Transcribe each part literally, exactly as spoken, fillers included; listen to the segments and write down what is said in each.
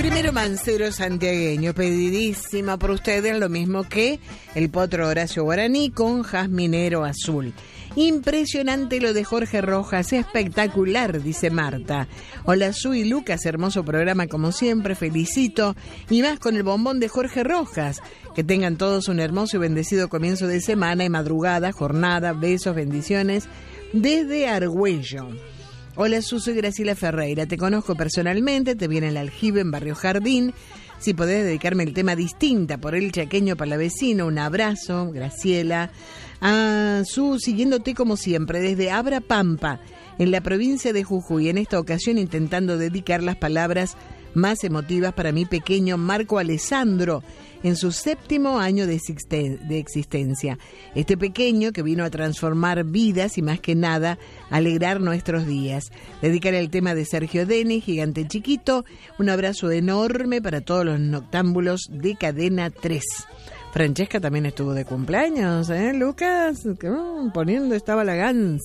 Primero Mancero santiagueño, pedidísima por ustedes, lo mismo que el potro Horacio Guaraní con jazminero azul. Impresionante lo de Jorge Rojas, espectacular, dice Marta. Hola Su y Lucas, hermoso programa como siempre, felicito. Y más con el bombón de Jorge Rojas. Que tengan todos un hermoso y bendecido comienzo de semana y madrugada, jornada, besos, bendiciones, desde Argüello. Hola Su, soy Graciela Ferreira, te conozco personalmente, te vi en el Aljibe en Barrio Jardín. Si podés dedicarme el tema Distinta por el chaqueño palavecino, un abrazo, Graciela. A Su, siguiéndote como siempre, desde Abra Pampa, en la provincia de Jujuy, en esta ocasión intentando dedicar las palabras más emotivas para mi pequeño Marco Alessandro, en su séptimo año de, existen- de existencia. Este pequeño que vino a transformar vidas y más que nada alegrar nuestros días. Dedicar el tema de Sergio Denis, Gigante Chiquito. Un abrazo enorme para todos los noctámbulos de Cadena tres. Francesca también estuvo de cumpleaños, ¿eh, Lucas? Mm, poniendo estaba la Gans.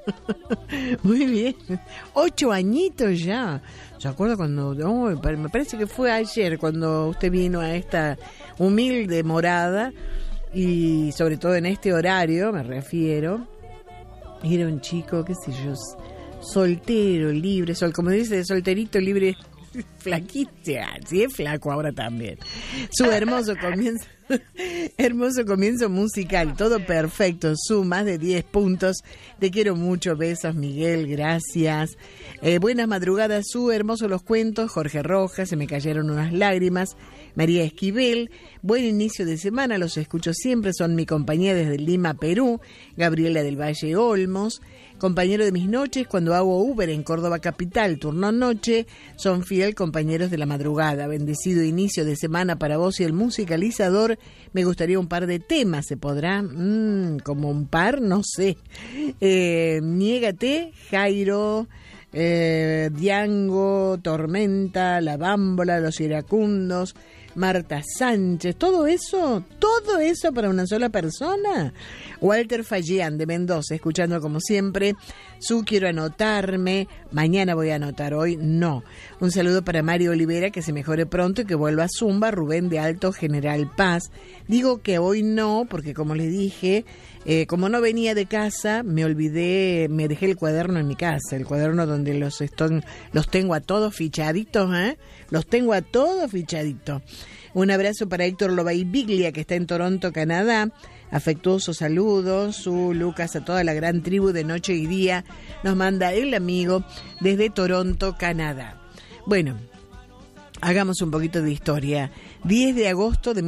Muy bien. Ocho añitos ya. ¿Se acuerda cuando...? Oh, me parece que fue ayer cuando usted vino a esta humilde morada y sobre todo en este horario, me refiero. Era un chico, qué sé yo, soltero, libre, sol, como dice, solterito, libre, flaquito. Sí, es flaco ahora también. Su hermoso comienzo... Hermoso comienzo musical, todo perfecto, Su, más de diez puntos, te quiero mucho, besos Miguel, gracias. Eh, buenas madrugadas Su, hermosos los cuentos, Jorge Rojas, se me cayeron unas lágrimas, María Esquivel, buen inicio de semana, los escucho siempre, son mi compañía desde Lima, Perú, Gabriela del Valle Olmos, compañero de mis noches cuando hago Uber en Córdoba Capital, turno noche, son fiel compañeros de la madrugada, bendecido inicio de semana para vos y el musicalizador. Me gustaría un par de temas, ¿se podrá? Mm, como un par, no sé. Eh, Niégate, Jairo, eh, Diango, Tormenta, La Bámbola, Los Iracundos, Marta Sánchez, todo eso, todo eso para una sola persona. Walter Falleán de Mendoza, escuchando como siempre. Su, quiero anotarme, mañana voy a anotar, hoy no. Un saludo para Mario Olivera, que se mejore pronto y que vuelva a Zumba. Rubén de Alto General Paz. Digo que hoy no, porque como les dije, eh, como no venía de casa, me olvidé, me dejé el cuaderno en mi casa, el cuaderno donde los, estoy, los tengo a todos fichaditos, ¿eh? Los tengo a todos fichaditos. Un abrazo para Héctor Lobay Biglia, que está en Toronto, Canadá. Afectuosos saludos, Su, Lucas, a toda la gran tribu de Noche y Día. Nos manda el amigo desde Toronto, Canadá. Bueno, hagamos un poquito de historia. diez de agosto de